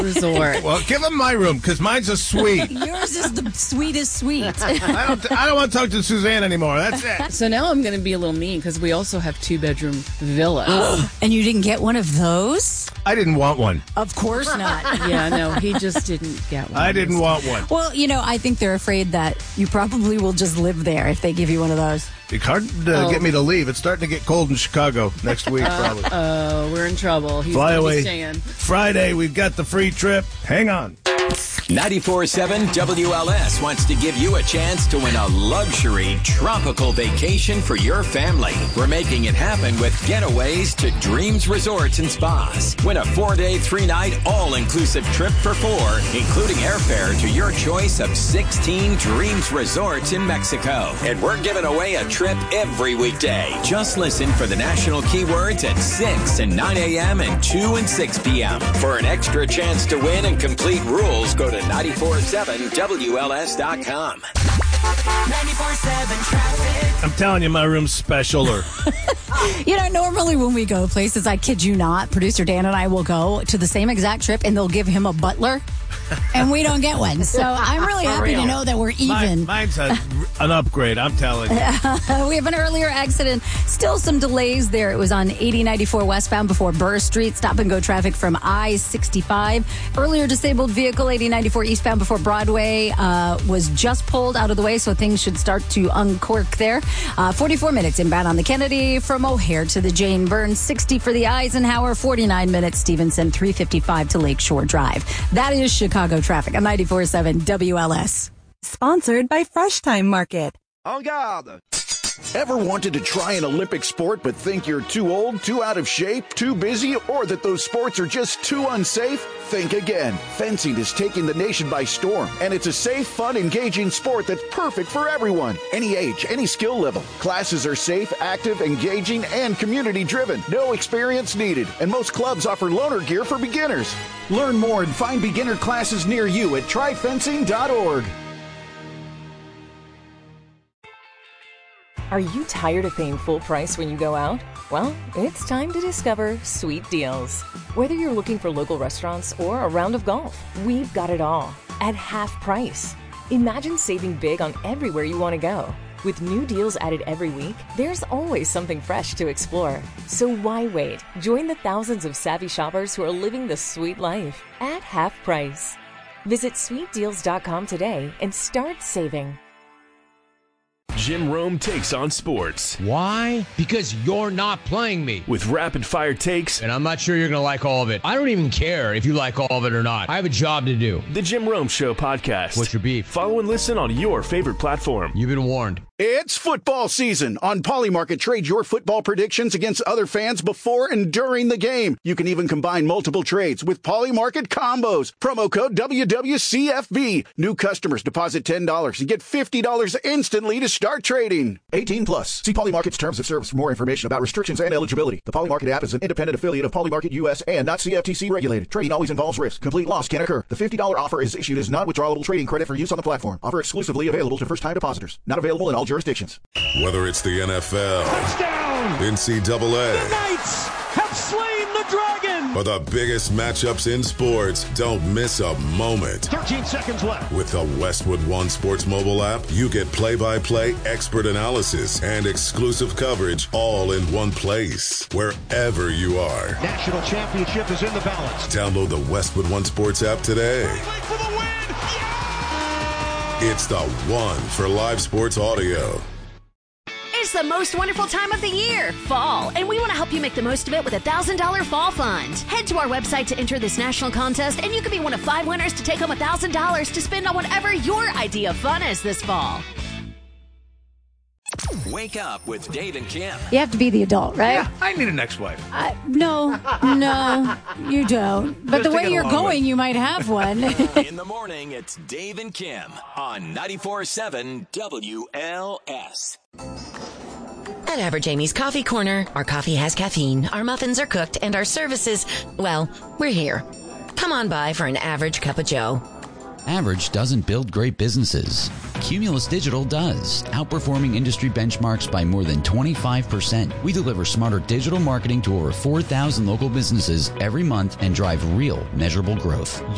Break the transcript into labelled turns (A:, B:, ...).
A: resort.
B: Well, give him my room, because mine's a suite.
C: Yours is the sweetest suite.
B: I don't want to talk to Suzanne anymore. That's it.
A: So now I'm going to be a little mean because we also have 2-bedroom villas.
C: And you didn't get one of those?
B: I didn't want one.
C: Of course not.
A: Yeah, no, he just didn't get one.
B: I didn't want one.
C: Well, I think they're afraid that you probably will just live there if they give you one of those.
B: It's hard to get me to leave. It's starting to get cold in Chicago next week, probably.
A: We're in trouble. He's
B: Fly
A: gonna
B: away.
A: be staying.
B: Friday, we've got the free trip. Hang on.
D: 94.7 WLS wants to give you a chance to win a luxury tropical vacation for your family. We're making it happen with getaways to Dreams Resorts and Spas. Win a 4-day, 3-night, all-inclusive trip for 4, including airfare to your choice of 16 Dreams Resorts in Mexico. And we're giving away a trip every weekday. Just listen for the national keywords at 6 and 9 a.m. and 2 and 6 p.m. For an extra chance to win and complete rules, go to 947WLS.com.
E: 94.7 traffic.
B: I'm telling you, my room's special.
C: Normally when we go places, I kid you not, producer Dan and I will go to the same exact trip and they'll give him a butler. And we don't get one. So I'm really happy to know that we're even.
B: Mine's an upgrade, I'm telling you.
C: We have an earlier accident. Still some delays there. It was on 8094 westbound before Burr Street. Stop and go traffic from I-65. Earlier disabled vehicle 8094 eastbound before Broadway was just pulled out of the way, so things should start to uncork there. 44 minutes inbound on the Kennedy from O'Hare to the Jane Byrne. 60 for the Eisenhower. 49 minutes Stevenson. 355 to Lakeshore Drive. That is Chicago traffic on 94.7 WLS.
F: Sponsored by Fresh Time Market.
G: En garde! Ever wanted to try an Olympic sport but think you're too old, too out of shape, too busy, or that those sports are just too unsafe? Think again. Fencing is taking the nation by storm, and it's a safe, fun, engaging sport that's perfect for everyone. Any age, any skill level. Classes are safe, active, engaging, and community-driven. No experience needed, and most clubs offer loaner gear for beginners. Learn more and find beginner classes near you at tryfencing.org.
H: Are you tired of paying full price when you go out? Well, it's time to discover Sweet Deals. Whether you're looking for local restaurants or a round of golf, we've got it all at half price. Imagine saving big on everywhere you want to go. With new deals added every week, there's always something fresh to explore. So why wait? Join the thousands of savvy shoppers who are living the sweet life at half price. Visit sweetdeals.com today and start saving.
I: Jim Rome takes on sports.
J: Why? Because you're not playing me.
I: With rapid-fire takes.
J: And I'm not sure you're going to like all of it. I don't even care if you like all of it or not. I have a job to do.
I: The Jim Rome Show podcast.
J: What's your beef?
I: Follow and listen on your favorite platform.
J: You've been warned.
G: It's football season. On Polymarket, trade your football predictions against other fans before and during the game. You can even combine multiple trades with Polymarket combos. Promo code WWCFB. New customers deposit $10 and get $50 instantly to start trading. 18 plus. See Polymarket's terms of service for more information about restrictions and eligibility. The Polymarket app is an independent affiliate of Polymarket US and not CFTC regulated. Trading always involves risk. Complete loss can occur. The $50 offer is issued as non-withdrawable trading credit for use on the platform. Offer exclusively available to first-time depositors. Not available in all jurisdictions.
K: Whether it's the NFL,
L: touchdown,
K: NCAA,
L: the Knights have slain the dragon,
K: or the biggest matchups in sports, don't miss a moment.
L: 13 seconds left.
K: With the Westwood One Sports mobile app, you get play-by-play expert analysis and exclusive coverage all in one place, wherever you are.
L: National championship is in the balance.
K: Download the Westwood One Sports app today.
L: For the win.
K: It's the one for live sports audio.
M: It's the most wonderful time of the year, fall, and we want to help you make the most of it with a $1,000 fall fund. Head to our website to enter this national contest, and you could be one of 5 winners to take home $1,000 to spend on whatever your idea of fun is this fall.
D: Wake up with Dave and Kim.
C: You have to be the adult, right?
B: Yeah, I need an ex-wife.
C: No, you don't. But the way you're going, you might have one.
D: In the morning, it's Dave and Kim on 94.7 WLS.
N: At Average Amy's Coffee Corner, our coffee has caffeine, our muffins are cooked, and our services, well, we're here. Come on by for an average cup of joe.
O: Average doesn't build great businesses. Cumulus Digital does, outperforming industry benchmarks by more than 25%. We deliver smarter digital marketing to over 4,000 local businesses every month and drive real, measurable growth.